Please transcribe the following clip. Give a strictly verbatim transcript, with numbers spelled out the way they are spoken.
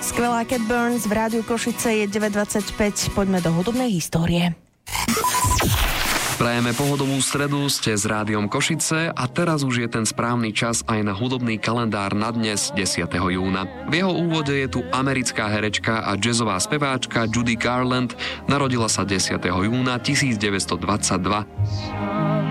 Skvelá Cat Burns v rádiu Košice je deväť dvadsaťpäť. Poďme do hudobnej histórie. Prajeme pohodovú stredu, ste s Rádiom Košice a teraz už je ten správny čas aj na hudobný kalendár na dnes, desiateho júna. V jeho úvode je tu americká herečka a jazzová speváčka Judy Garland. Narodila sa desiateho júna tisícdeväťstodvadsaťdva.